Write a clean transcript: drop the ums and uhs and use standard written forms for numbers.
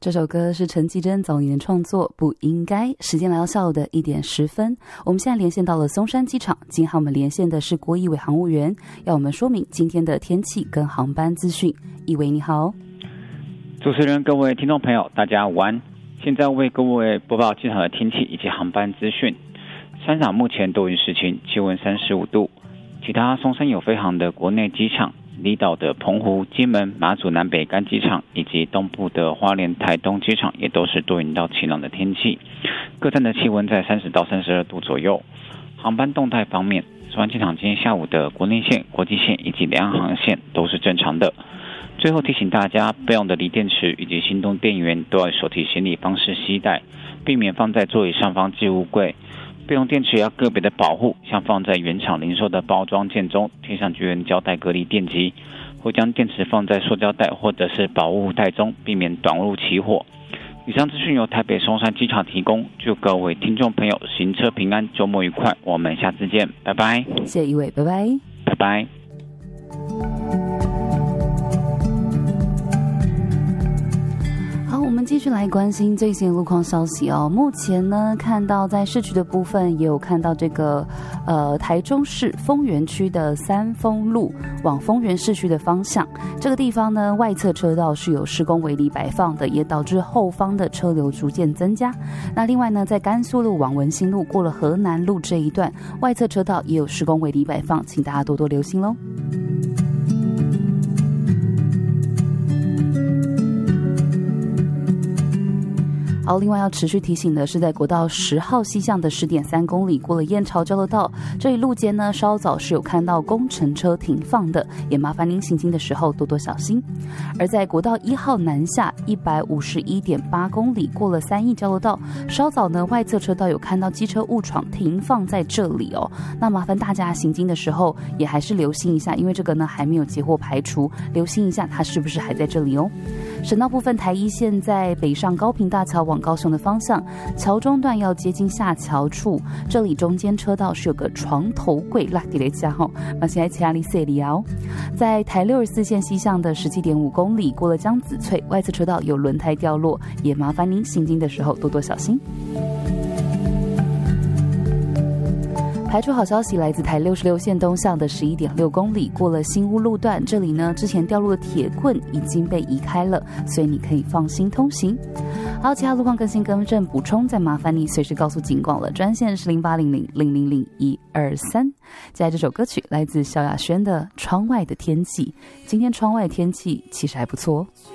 这首歌是陈绮贞早年创作，不应该。时间来到下午的1点10分，我们现在连线到了松山机场，今天和我们连线的是郭一伟航务员，要我们说明今天的天气跟航班资讯。一伟你好。 主持人，各位听众朋友，大家午安。现在为各位播报机场的天气以及航班资讯。山上目前多云时晴，气温35度。其他松山有飞航的国内机场，离岛的澎湖、金门、马祖南北干机场以及东部的花莲、台东机场也都是多云到晴朗的天气，各站的气温在30到32度左右。航班动态方面，松山机场今天下午的国内线、国际线以及两岸航线都是正常的。最后提醒大家，备用的锂电池以及行动电源都要手提行李方式携带，避免放在座椅上方置物柜。备用电池要个别的保护，像放在原厂零售的包装件中贴上绝缘胶带隔离电极，或将电池放在塑胶袋或者是保护袋中，避免短路起火。以上资讯由台北松山机场提供，祝各位听众朋友行车平安，周末愉快，我们下次见，拜拜。 谢谢一位，拜拜， 拜拜。 我们继续来关心最新的路况消息哦。目前呢，看到在市区的部分也有看到这个台中市丰原区的三丰路往丰原市区的方向，这个地方呢外侧车道是有施工围篱摆放的，也导致后方的车流逐渐增加。那另外呢，在甘肃路往文心路过了河南路这一段，外侧车道也有施工围篱摆放，请大家多多留心咯。好，另外要持续提醒的是，在国道10号西向的10.3公里过了燕巢交流道，这里路肩呢稍早是有看到工程车停放的，也麻烦您行经的时候多多小心。而在国道1号南下151.8公里过了3义交流道，稍早呢外侧车道有看到机车误闯停放在这里哦，那麻烦大家行经的时候也还是留心一下，因为这个呢还没有截获排除，留心一下它是不是还在这里哦。省道部分，台一线在北上高屏大桥往高雄的方向，桥中段要接近下桥处，这里中间车道是有个床头柜拉地雷加吼，那现在其他里塞里哦。在台64线西向的17.5公里过了江子翠，外侧车道有轮胎掉落，也麻烦您行经的时候多多小心。排除好消息，来自台66线东向的11.6公里过了新屋路段，这里呢之前掉落的铁棍已经被移开了，所以你可以放心通行。好，其他路况更新更正补充，再麻烦你随时告诉警广了，专线是0800000123。接下来这首歌曲来自萧亚轩的《窗外的天气》，今天窗外天气其实还不错哦。